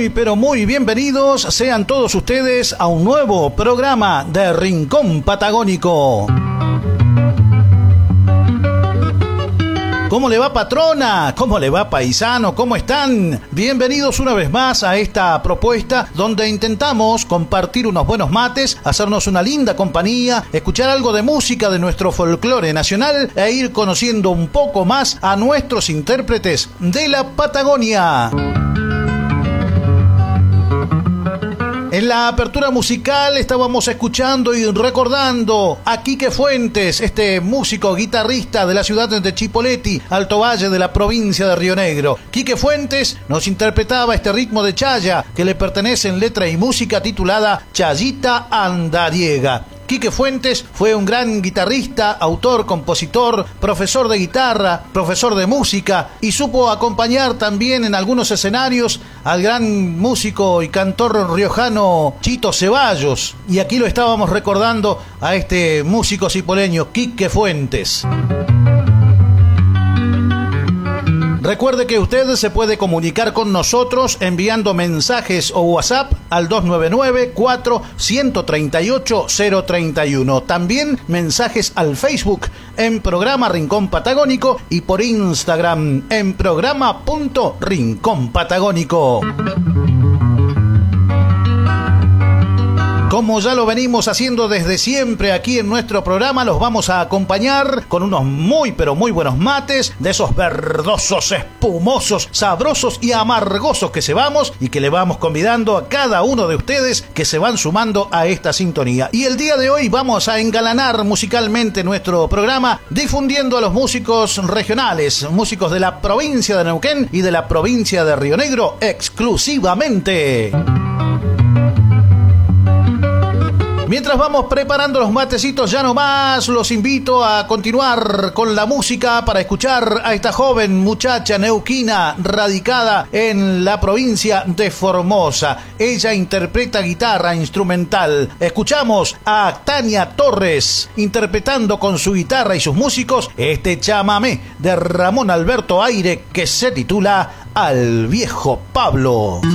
Muy, pero muy bienvenidos sean todos ustedes a un nuevo programa de Rincón Patagónico. ¿Cómo le va, patrona? ¿Cómo le va, paisano? ¿Cómo están? Bienvenidos una vez más a esta propuesta donde intentamos compartir unos buenos mates, hacernos una linda compañía, escuchar algo de música de nuestro folclore nacional e ir conociendo un poco más a nuestros intérpretes de la Patagonia. En la apertura musical estábamos escuchando y recordando a Quique Fuentes, este músico guitarrista de la ciudad de Chipoleti, Alto Valle de la provincia de Río Negro. Quique Fuentes nos interpretaba este ritmo de chaya que le pertenece en letra y música titulada Chayita Andariega. Quique Fuentes fue un gran guitarrista, autor, compositor, profesor de guitarra, profesor de música y supo acompañar también en algunos escenarios al gran músico y cantor riojano Chito Ceballos. Y aquí lo estábamos recordando a este músico cipoleño, Quique Fuentes. Recuerde que usted se puede comunicar con nosotros enviando mensajes o WhatsApp al 299-4138-031. También mensajes al Facebook en Programa Rincón Patagónico y por Instagram en programa.rinconpatagónico. Como ya lo venimos haciendo desde siempre aquí en nuestro programa, los vamos a acompañar con unos muy pero muy buenos mates, de esos verdosos, espumosos, sabrosos y amargosos que se vamos y que le vamos convidando a cada uno de ustedes que se van sumando a esta sintonía. Y el día de hoy vamos a engalanar musicalmente nuestro programa difundiendo a los músicos regionales, músicos de la provincia de Neuquén y de la provincia de Río Negro exclusivamente. Mientras vamos preparando los matecitos, ya nomás los invito a continuar con la música para escuchar a esta joven muchacha neuquina radicada en la provincia de Formosa. Ella interpreta guitarra instrumental. Escuchamos a Tania Torres interpretando con su guitarra y sus músicos este chamamé de Ramón Alberto Aire que se titula Al Viejo Pablo.